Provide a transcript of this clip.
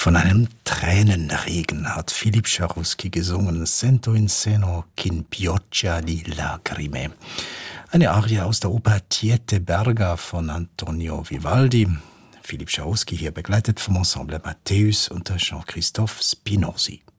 Von einem Tränenregen hat Philipp Scharuschi gesungen, Sento in seno kin pioggia di lacrime. Eine Arie aus der Oper Tiete Berga von Antonio Vivaldi. Philipp Scharuschi hier begleitet vom Ensemble Matthäus unter Jean-Christophe Spinozzi.